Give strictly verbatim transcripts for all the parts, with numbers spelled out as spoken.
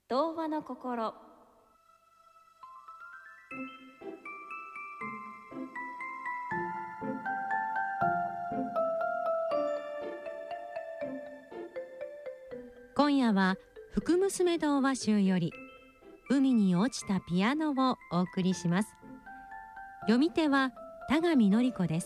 童話の心。 今夜は福娘童話集より海に落ちたピアノをお送りします。読み手は田上典子です。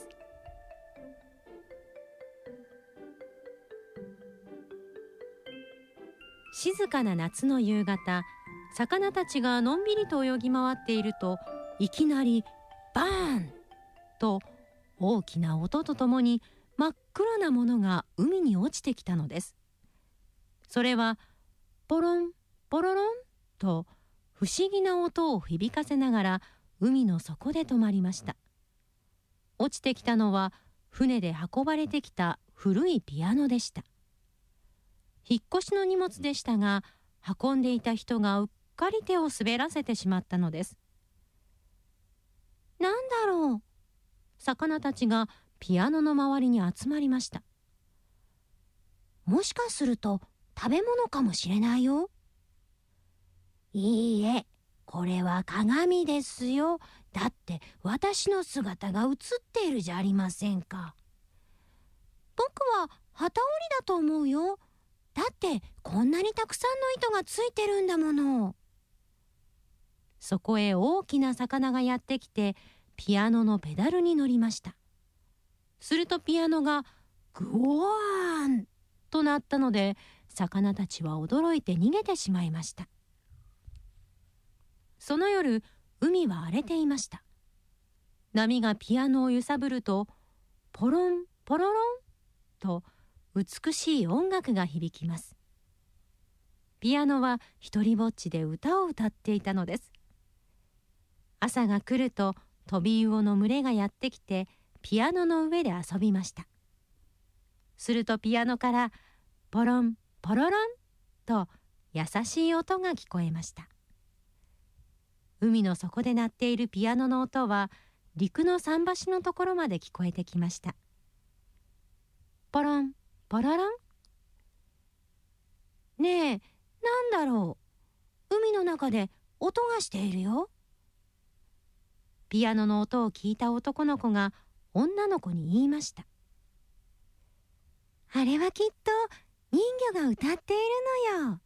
静かな夏の夕方、魚たちがのんびりと泳ぎ回っていると、いきなりバーンと大きな音とともに真っ黒なものが海に落ちてきたのです。それはポロンポロロンと不思議な音を響かせながら海の底で止まりました。落ちてきたのは船で運ばれてきた古いピアノでした。引っ越しの荷物でしたが、運んでいた人がうっかり手を滑らせてしまったのです。なんだろう。魚たちがピアノの周りに集まりました。もしかすると食べ物かもしれないよ。いいえ、これは鏡ですよ。だって私の姿が映っているじゃありませんか。僕は機織りだと思うよ。だってこんなにたくさんの糸がついてるんだもの。そこへ大きな魚がやってきてピアノのペダルに乗りました。するとピアノがグワーンとなったので、魚たちは驚いて逃げてしまいました。その夜、海は荒れていました。波がピアノを揺さぶると、ポロンポロロンと美しい音楽が響きます。ピアノは一りぼっちで歌を歌っていたのです。朝が来るとトビウオの群れがやってきてピアノの上で遊びました。するとピアノからポロンポロロンと優しい音が聞こえました。海の底で鳴っているピアノの音は陸の桟橋のところまで聞こえてきました。ポロンポロロン。ねえ、なんだろう。海の中で音がしているよ。ピアノの音を聞いた男の子が女の子に言いました。あれはきっと人魚が歌っているのよ。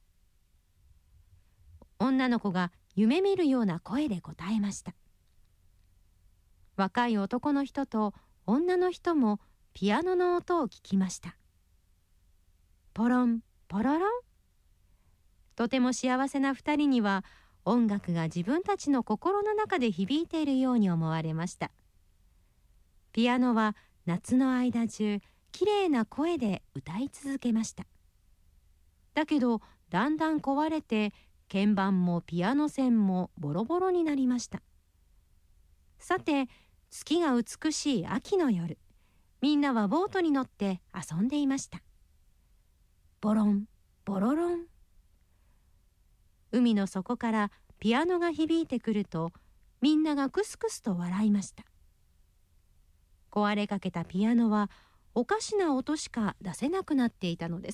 女の子が夢見るような声で答えました。若い男の人と女の人もピアノの音を聞きました。ポロンポロロン。とても幸せな二人には音楽が自分たちの心の中で響いているように思われました。ピアノは夏の間中きれいな声で歌い続けました。だけどだんだん壊れて鍵盤もピアノ線もボロボロになりました。さて、月が美しい秋の夜、みんなはボートに乗って遊んでいました。ボロンボロロン。海の底からピアノが響いてくると、みんながクスクスと笑いました。壊れかけたピアノはおかしな音しか出せなくなっていたのです。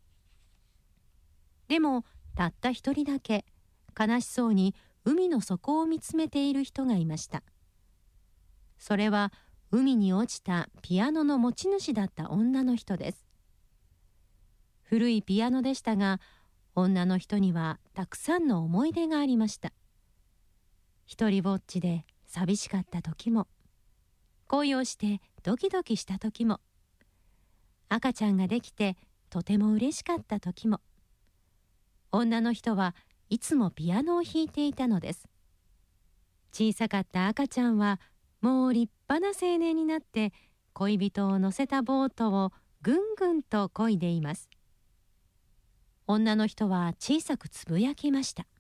でもたった一人だけ悲しそうに海の底を見つめている人がいました。それは海に落ちたピアノの持ち主だった女の人です。古いピアノでしたが、女の人にはたくさんの思い出がありました。一りぼっちで寂しかった時も、恋をしてドキドキした時も、赤ちゃんができてとても嬉しかった時も、女の人はいつもピアノを弾いていたのです。小さかった赤ちゃんはもう立派な青年になって恋人を乗せたボートをぐんぐんと漕いでいます。女の人は小さくつぶやきました。